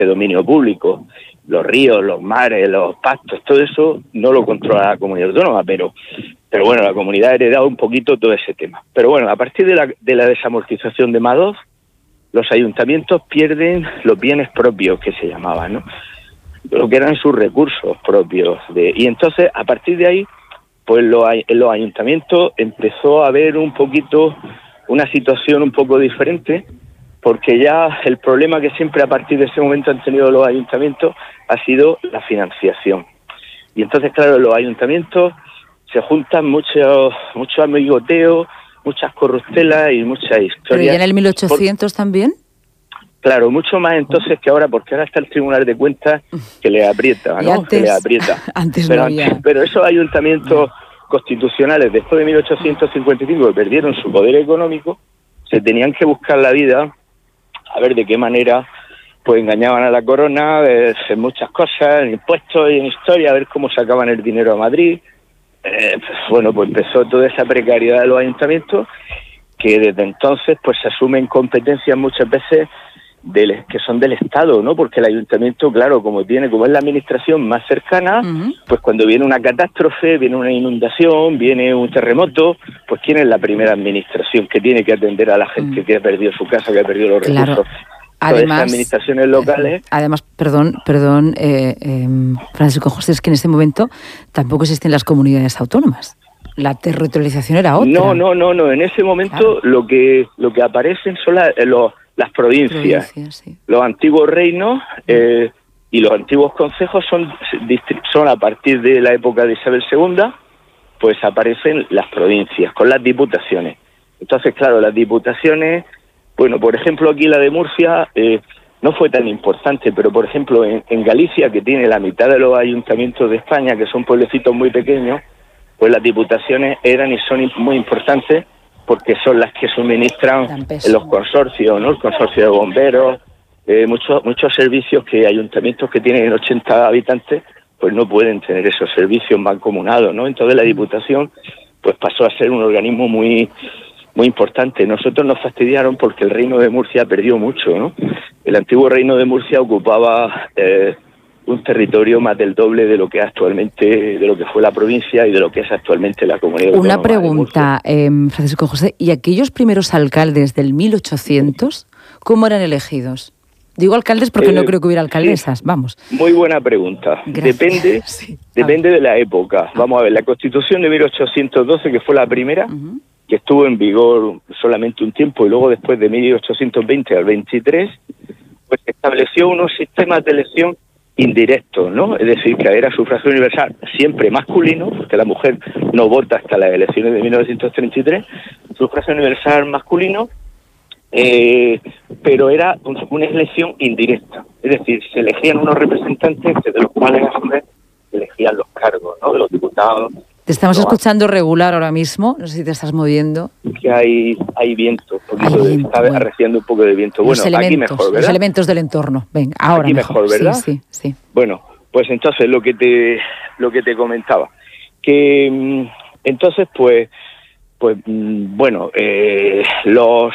de dominio público. Los ríos, los mares, los pastos, todo eso no lo controla la comunidad autónoma, pero bueno, la comunidad ha heredado un poquito todo ese tema. Pero bueno, a partir de la desamortización de Madoz, los ayuntamientos pierden los bienes propios, que se llamaban, ¿no? Lo que eran sus recursos propios. Y entonces, a partir de ahí, pues en los ayuntamientos empezó a haber un poquito una situación un poco diferente, porque ya el problema que siempre a partir de ese momento han tenido los ayuntamientos ha sido la financiación. Y entonces, claro, los ayuntamientos se juntan mucho amigoteo, muchas corruptelas y muchas historias. ¿Pero ya en el 1800 también? Claro, mucho más entonces que ahora, porque ahora está el Tribunal de Cuentas que le aprieta, ¿no? Antes, que le aprieta. Antes pero, no había. Pero esos ayuntamientos constitucionales, después de 1855, que perdieron su poder económico, se tenían que buscar la vida a ver de qué manera pues engañaban a la corona en muchas cosas, en impuestos y en historia, a ver cómo sacaban el dinero a Madrid. Pues empezó toda esa precariedad de los ayuntamientos, que desde entonces pues se asumen competencias muchas veces que son del Estado, ¿no? Porque el ayuntamiento, claro, como es la administración más cercana, pues cuando viene una catástrofe, viene una inundación, viene un terremoto, pues ¿quién es la primera administración que tiene que atender a la gente que ha perdido su casa, que ha perdido los recursos? Además, todas esas administraciones locales. Además, perdón, Francisco José, es que en este momento tampoco existen las comunidades autónomas. La territorialización era otra. No. En ese momento lo que aparecen son las provincias. Sí. Los antiguos reinos y los antiguos concejos son a partir de la época de Isabel II, pues aparecen las provincias con las diputaciones. Entonces, claro, las diputaciones, bueno, por ejemplo, aquí la de Murcia no fue tan importante, pero por ejemplo en Galicia, que tiene la mitad de los ayuntamientos de España, que son pueblecitos muy pequeños, pues las diputaciones eran y son muy importantes, porque son las que suministran los consorcios, ¿no? El consorcio de bomberos, muchos servicios que ayuntamientos que tienen 80 habitantes, pues no pueden tener esos servicios mancomunados, ¿no? Entonces la Diputación pues pasó a ser un organismo muy importante. Nosotros nos fastidiaron porque el Reino de Murcia perdió mucho, ¿no? El antiguo Reino de Murcia ocupaba un territorio más del doble de lo que fue la provincia y de lo que es actualmente la comunidad autónoma. Una pregunta, Francisco José, ¿y aquellos primeros alcaldes del 1800, cómo eran elegidos? Digo alcaldes porque no creo que hubiera alcaldesas, sí. Vamos. Muy buena pregunta. Gracias. Depende de la época. Vamos a ver, la Constitución de 1812, que fue la primera, que estuvo en vigor solamente un tiempo, y luego después de 1820 al 23, pues estableció unos sistemas de elección indirectos, ¿no? Es decir, que era sufragio universal siempre masculino, porque la mujer no vota hasta las elecciones de 1933, sufragio universal masculino, pero era una elección indirecta, es decir, se elegían unos representantes de los cuales a su vez se elegían los cargos, ¿no? De los diputados. Te estamos escuchando regular ahora mismo, no sé si te estás moviendo. Que hay viento, está arreciando un poco de viento. Bueno, aquí mejor, ¿verdad? Los elementos del entorno. Venga, ahora aquí mejor, ¿verdad? Sí. Bueno, pues entonces lo que te comentaba, que entonces los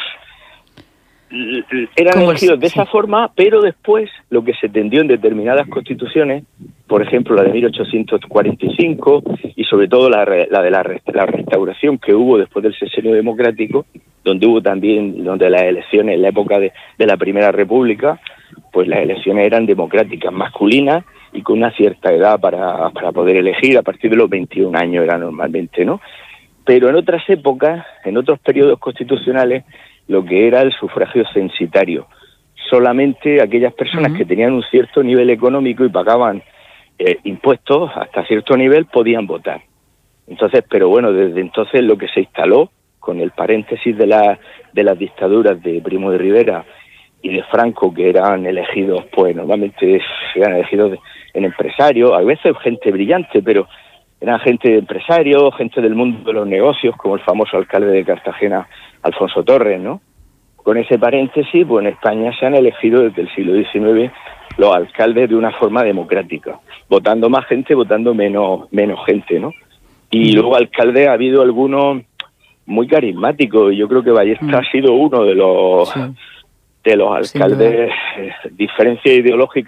eran elegidos de esa forma, pero después lo que se tendió en determinadas constituciones, por ejemplo la de 1845 y sobre todo la de la restauración que hubo después del sexenio democrático, donde las elecciones en la época de la Primera República, pues las elecciones eran democráticas, masculinas y con una cierta edad para poder elegir, a partir de los 21 años era normalmente, ¿no? Pero en otras épocas, en otros periodos constitucionales, lo que era el sufragio censitario. Solamente aquellas personas que tenían un cierto nivel económico y pagaban impuestos hasta cierto nivel podían votar. Entonces, pero bueno, desde entonces lo que se instaló con el paréntesis de las dictaduras de Primo de Rivera y de Franco, que eran elegidos, pues normalmente eran elegidos en empresarios, a veces gente brillante, pero eran gente de empresarios, gente del mundo de los negocios, como el famoso alcalde de Cartagena, Alfonso Torres, ¿no? Con ese paréntesis, pues en España se han elegido desde el siglo XIX los alcaldes de una forma democrática, votando más gente, votando menos gente, ¿no? Y luego alcaldes ha habido algunos muy carismáticos, y yo creo que Ballesta ha sido uno de de los alcaldes, diferencia ideológica